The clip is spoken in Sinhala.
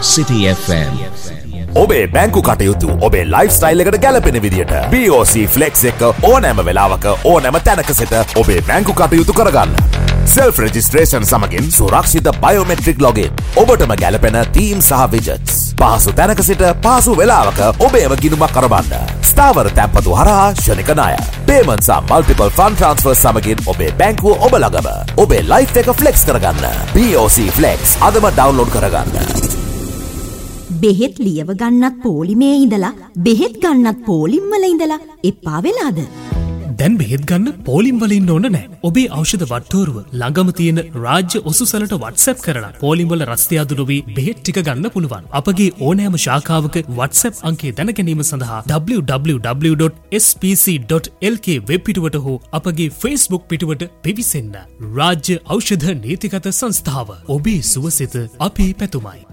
City FM. ඔබේ බැංකු කටයුතු ඔබේ ලයිෆ් ස්ටයිල් එකට ගැලපෙන විදියට BOC Flex එක ඕනෑම වෙලාවක ඕනෑම තැනක සිට ඔබේ බැංකු කටයුතු කරගන්න. Self registration සමගින් සුරක්ෂිත biometric login. ඔබටම ගැලපෙන team සහ widgets. පහසු තැනක සිට පහසු වෙලාවක ඔබේම ගිණුමක් කරවන්න. ස්ථාවර තැන්පතු හරහා ශනික ණය. Payments සහ multiple fund transfers සමගින් ඔබේ බැංකුව ඔබ ළඟම. ඔබේ ලයිෆ් එක ෆ්ලෙක්ස් කරගන්න. BOC Flex අදම ඩවුන්ලෝඩ් කරගන්න. බෙහෙත් ලියව ගන්නත් පොලිමේ ඉඳලා බෙහෙත් ගන්නත් පොලිම් වල ඉඳලා එපා වෙලාද? දැන් බෙහෙත් ගන්න පොලිම් වල ඉන්න ඕන නැහැ. ඔබේ ඖෂධ වට්ටෝරුව ළඟම තියෙන රාජ්‍ය ඔසුසලට WhatsApp කරලා පොලිම් වල රස්තිය අඩු නොවි බෙහෙත් ටික ගන්න පුළුවන්. අපගේ ඕනෑම ශාඛාවක WhatsApp අංකය දැන ගැනීම සඳහා www.spc.lk වෙබ් පිටුවට හෝ අපගේ Facebook පිටුවට පිවිසෙන්න. රාජ්‍ය ඖෂධ නීතිගත සංස්ථාව. ඔබේ සුවසිත අපේ පැතුමයි.